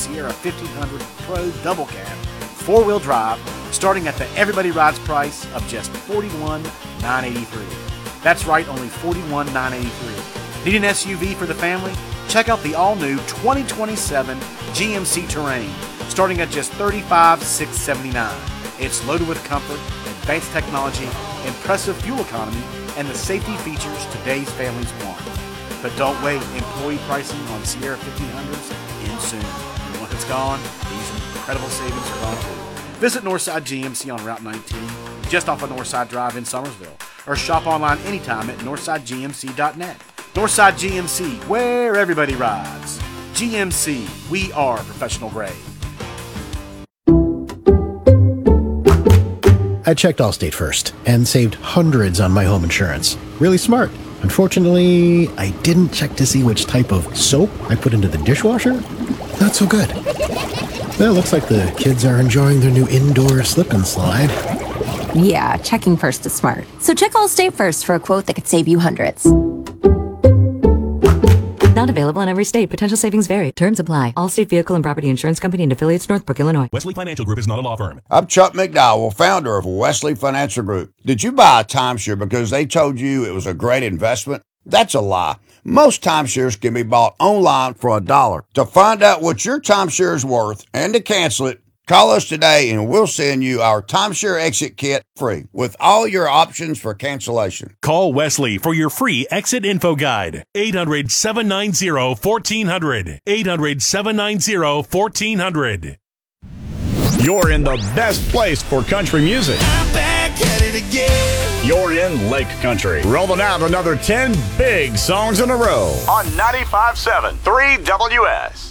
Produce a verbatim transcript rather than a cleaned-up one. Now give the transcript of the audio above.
Sierra fifteen hundred Pro Double Cab four-wheel drive, starting at the Everybody Rides price of just forty-one thousand nine hundred eighty-three dollars. That's right, only forty-one thousand nine hundred eighty-three dollars. Need an S U V for the family? Check out the all-new twenty twenty-seven G M C Terrain, starting at just thirty-five thousand six hundred seventy-nine dollars. It's loaded with comfort, advanced technology, impressive fuel economy, and the safety features today's families want. But don't wait, employee pricing on Sierra fifteen hundreds ends soon. And when it's gone, these incredible savings are gone too. Visit Northside G M C on Route nineteen, just off of Northside Drive in Summersville, or shop online anytime at northside g m c dot net. Northside G M C, where everybody rides. G M C, we are professional grade. I checked Allstate first and saved hundreds on my home insurance. Really smart. Unfortunately, I didn't check to see which type of soap I put into the dishwasher. Not so good. Well, looks like the kids are enjoying their new indoor slip and slide. Yeah, checking first is smart. So check Allstate first for a quote that could save you hundreds. Not available in every state. Potential savings vary. Terms apply. Allstate Vehicle and Property Insurance Company and affiliates, Northbrook, Illinois. Wesley Financial Group is not a law firm. I'm Chuck McDowell, founder of Wesley Financial Group. Did you buy a timeshare because they told you it was a great investment? That's a lie. Most timeshares can be bought online for a dollar. To find out what your timeshare is worth and to cancel it, call us today and we'll send you our timeshare exit kit free with all your options for cancellation. Call Wesley for your free exit info guide. eight hundred, seven nine zero, one four zero zero. eight hundred, seven nine zero, one four zero zero. You're in the best place for country music. I'm back at it again. You're in Lake Country. Rolling out another ten big songs in a row on ninety-five point seven, three W S.